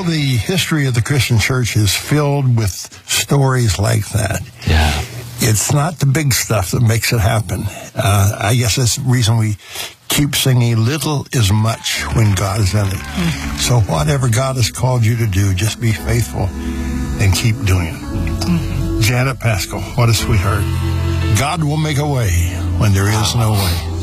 the history of the Christian church is filled with stories like that. Yeah. It's not the big stuff that makes it happen. I guess that's the reason we keep singing, little is much when God is in it. Mm-hmm. So whatever God has called you to do, just be faithful and keep doing it. Mm-hmm. Janet Paschal, what a sweetheart. God will make a way when there is no way.